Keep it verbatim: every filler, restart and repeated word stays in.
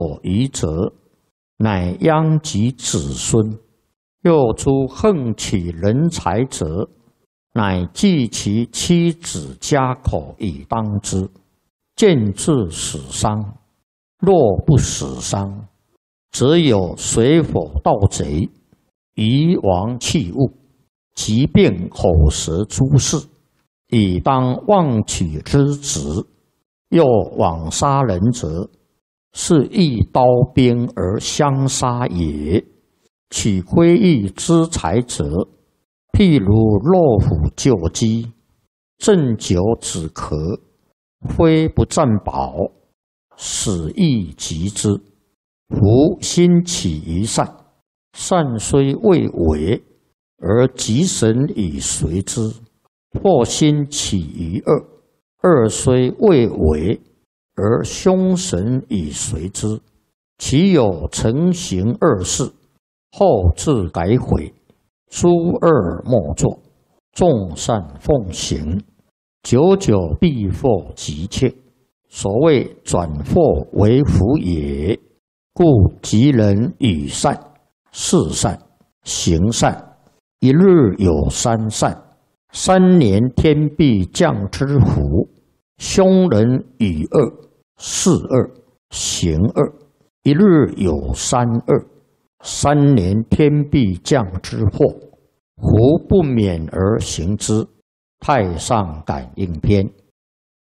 所遗者，乃殃及子孙；又诸横取人才者，乃计其妻子家口以当之，见至死伤。若不死伤，则有水火盗贼、夷王弃物、疾病口舌诸事，以当妄取之职。又枉杀人者，是一刀兵而相杀也。取窥益之财者，譬如骆虎救鸡，鸩酒止咳，非不占宝，死亦及之。夫心起于善，善虽未为，而吉神以随之；或心起于恶，恶虽未为，而凶神以随之。其有成行恶事，后自改悔，诸恶莫作，众善奉行，久久必获吉切。所谓转祸为福也。故吉人与善、事善、行善，一日有三善，三年天必降之福。凶人与恶、事恶、行恶，一日有三恶，三年天必降之祸。胡不免而行之。太上感应篇。